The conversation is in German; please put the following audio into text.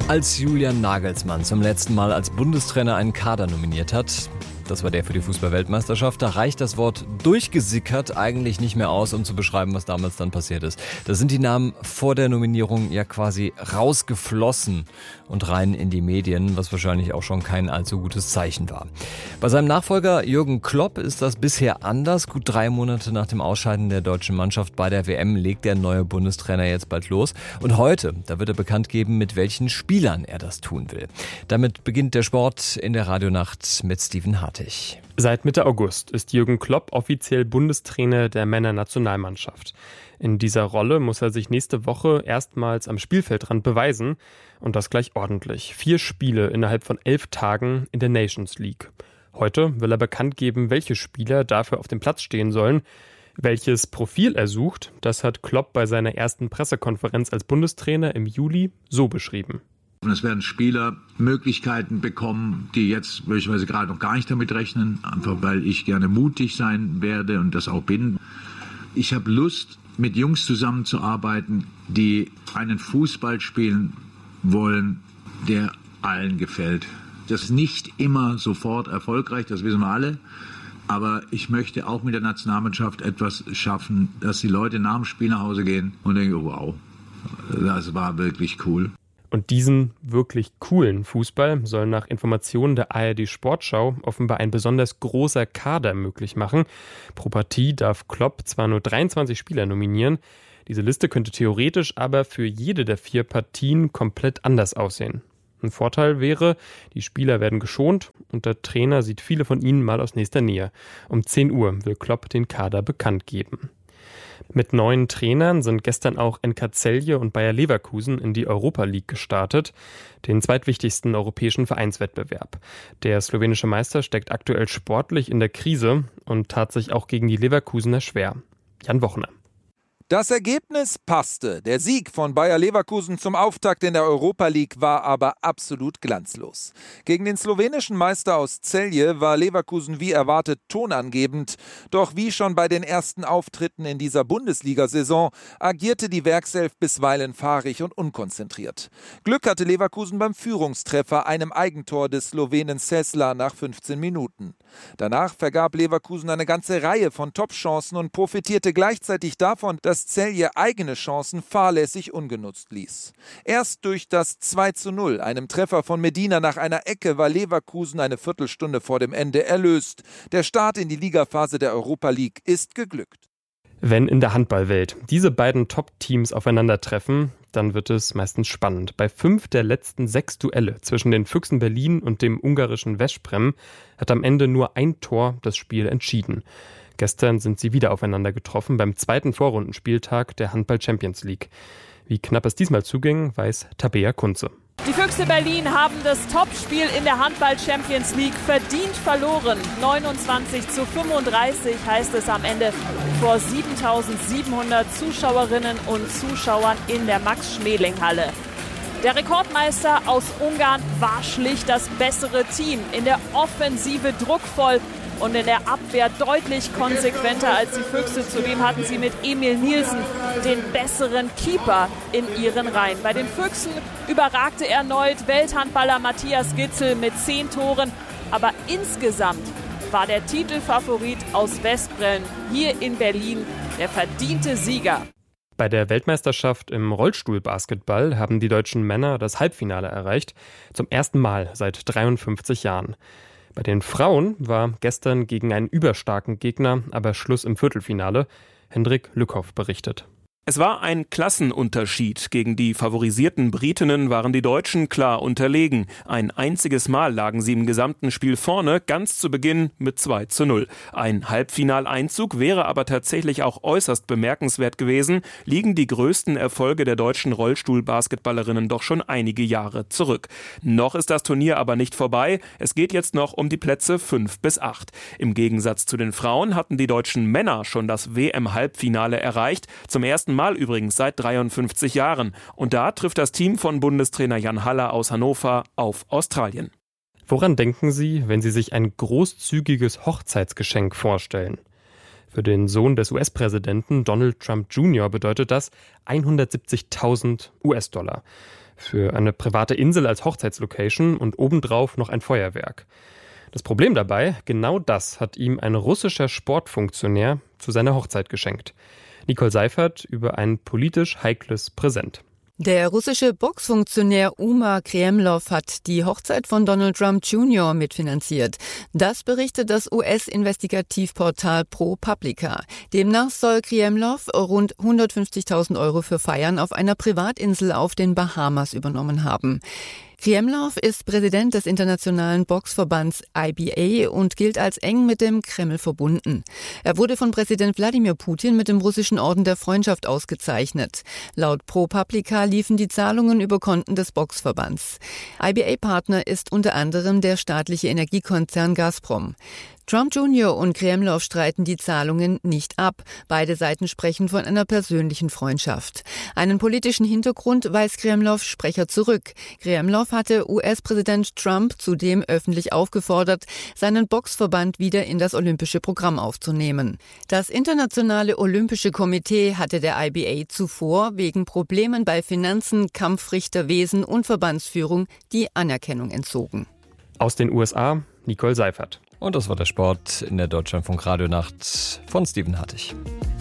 Als Julian Nagelsmann zum letzten Mal als Bundestrainer einen Kader nominiert hat, das war der für die Fußball-Weltmeisterschaft, da reicht das Wort durchgesickert eigentlich nicht mehr aus, um zu beschreiben, was damals dann passiert ist. Da sind die Namen vor der Nominierung ja quasi rausgeflossen und rein in die Medien, was wahrscheinlich auch schon kein allzu gutes Zeichen war. Bei seinem Nachfolger Jürgen Klopp ist das bisher anders. Gut 3 Monate nach dem Ausscheiden der deutschen Mannschaft bei der WM legt der neue Bundestrainer jetzt bald los. Und heute, da wird er bekannt geben, mit welchen Spielern er das tun will. Damit beginnt der Sport in der Radionacht mit Steven Hartig. Seit Mitte August ist Jürgen Klopp offiziell Bundestrainer der Männernationalmannschaft. In dieser Rolle muss er sich nächste Woche erstmals am Spielfeldrand beweisen und das gleich ordentlich. 4 Spiele innerhalb von 11 Tagen in der Nations League. Heute will er bekannt geben, welche Spieler dafür auf dem Platz stehen sollen. Welches Profil er sucht, das hat Klopp bei seiner ersten Pressekonferenz als Bundestrainer im Juli so beschrieben. Und es werden Spieler Möglichkeiten bekommen, die jetzt möglicherweise gerade noch gar nicht damit rechnen, einfach weil ich gerne mutig sein werde und das auch bin. Ich habe Lust, mit Jungs zusammenzuarbeiten, die einen Fußball spielen wollen, der allen gefällt. Das ist nicht immer sofort erfolgreich, das wissen wir alle. Aber ich möchte auch mit der Nationalmannschaft etwas schaffen, dass die Leute nach dem Spiel nach Hause gehen und denken, wow, das war wirklich cool. Und diesen wirklich coolen Fußball soll nach Informationen der ARD Sportschau offenbar ein besonders großer Kader möglich machen. Pro Partie darf Klopp zwar nur 23 Spieler nominieren, diese Liste könnte theoretisch aber für jede der 4 Partien komplett anders aussehen. Ein Vorteil wäre, die Spieler werden geschont und der Trainer sieht viele von ihnen mal aus nächster Nähe. Um 10 Uhr will Klopp den Kader bekannt geben. Mit neuen Trainern sind gestern auch NK Celje und Bayer Leverkusen in die Europa League gestartet, den zweitwichtigsten europäischen Vereinswettbewerb. Der slowenische Meister steckt aktuell sportlich in der Krise und tat sich auch gegen die Leverkusener schwer. Jan Wochner. Das Ergebnis passte. Der Sieg von Bayer Leverkusen zum Auftakt in der Europa League war aber absolut glanzlos. Gegen den slowenischen Meister aus Celje war Leverkusen wie erwartet tonangebend. Doch wie schon bei den ersten Auftritten in dieser Bundesliga-Saison agierte die Werkself bisweilen fahrig und unkonzentriert. Glück hatte Leverkusen beim Führungstreffer, einem Eigentor des Slowenen Sesla nach 15 Minuten. Danach vergab Leverkusen eine ganze Reihe von Top-Chancen und profitierte gleichzeitig davon, dass Celje eigene Chancen fahrlässig ungenutzt ließ. Erst durch das 2:0, einem Treffer von Medina nach einer Ecke, war Leverkusen eine Viertelstunde vor dem Ende erlöst. Der Start in die Ligaphase der Europa League ist geglückt. Wenn in der Handballwelt diese beiden Top-Teams aufeinandertreffen, dann wird es meistens spannend. Bei 5 der letzten 6 Duelle zwischen den Füchsen Berlin und dem ungarischen Veszprém hat am Ende nur ein Tor das Spiel entschieden. Gestern sind sie wieder aufeinander getroffen beim 2. Vorrundenspieltag der Handball-Champions League. Wie knapp es diesmal zuging, weiß Tabea Kunze. Die Füchse Berlin haben das Topspiel in der Handball-Champions League verdient verloren. 29:35 heißt es am Ende vor 7.700 Zuschauerinnen und Zuschauern in der Max-Schmeling-Halle. Der Rekordmeister aus Ungarn war schlicht das bessere Team. In der Offensive druckvoll und in der Abwehr deutlich konsequenter als die Füchse. Zudem hatten sie mit Emil Nielsen den besseren Keeper in ihren Reihen. Bei den Füchsen überragte erneut Welthandballer Matthias Gitzel mit 10 Toren. Aber insgesamt war der Titelfavorit aus Veszprém hier in Berlin der verdiente Sieger. Bei der Weltmeisterschaft im Rollstuhlbasketball haben die deutschen Männer das Halbfinale erreicht. Zum ersten Mal seit 53 Jahren. Bei den Frauen war gestern gegen einen überstarken Gegner aber Schluss im Viertelfinale. Hendrik Lückhoff berichtet. Es war ein Klassenunterschied. Gegen die favorisierten Britinnen waren die Deutschen klar unterlegen. Ein einziges Mal lagen sie im gesamten Spiel vorne, ganz zu Beginn mit 2:0. Ein Halbfinaleinzug wäre aber tatsächlich auch äußerst bemerkenswert gewesen, liegen die größten Erfolge der deutschen Rollstuhlbasketballerinnen doch schon einige Jahre zurück. Noch ist das Turnier aber nicht vorbei. Es geht jetzt noch um die Plätze 5 bis 8. Im Gegensatz zu den Frauen hatten die deutschen Männer schon das WM-Halbfinale erreicht. Zum ersten Mal übrigens seit 53 Jahren. Und da trifft das Team von Bundestrainer Jan Haller aus Hannover auf Australien. Woran denken Sie, wenn Sie sich ein großzügiges Hochzeitsgeschenk vorstellen? Für den Sohn des US-Präsidenten Donald Trump Jr. bedeutet das 170.000 US-Dollar. für eine private Insel als Hochzeitslocation und obendrauf noch ein Feuerwerk. Das Problem dabei, genau das hat ihm ein russischer Sportfunktionär zu seiner Hochzeit geschenkt. Nicole Seifert über ein politisch heikles Präsent. Der russische Boxfunktionär Umar Kremlov hat die Hochzeit von Donald Trump Jr. mitfinanziert. Das berichtet das US-Investigativportal ProPublica. Demnach soll Kremlov rund 150.000 € für Feiern auf einer Privatinsel auf den Bahamas übernommen haben. Kremlov ist Präsident des internationalen Boxverbands IBA und gilt als eng mit dem Kreml verbunden. Er wurde von Präsident Wladimir Putin mit dem russischen Orden der Freundschaft ausgezeichnet. Laut ProPublica liefen die Zahlungen über Konten des Boxverbands. IBA-Partner ist unter anderem der staatliche Energiekonzern Gazprom. Trump Jr. und Kremlov streiten die Zahlungen nicht ab. Beide Seiten sprechen von einer persönlichen Freundschaft. Einen politischen Hintergrund weist Kremlovs Sprecher zurück. Kremlov hatte US-Präsident Trump zudem öffentlich aufgefordert, seinen Boxverband wieder in das olympische Programm aufzunehmen. Das Internationale Olympische Komitee hatte der IBA zuvor wegen Problemen bei Finanzen, Kampfrichterwesen und Verbandsführung die Anerkennung entzogen. Aus den USA, Nicole Seifert. Und das war der Sport in der Deutschlandfunk Radionacht von Steven Hartig.